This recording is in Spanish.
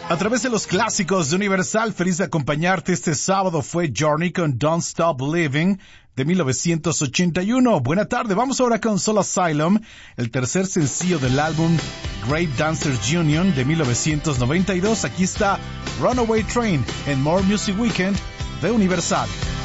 A través de los clásicos de Universal, feliz de acompañarte este sábado fue Journey con Don't Stop Living de 1981. Buena tarde, vamos ahora con Soul Asylum, el tercer sencillo del álbum Grave Dancers Union de 1992. Aquí está Runaway Train en More Music Weekend de Universal.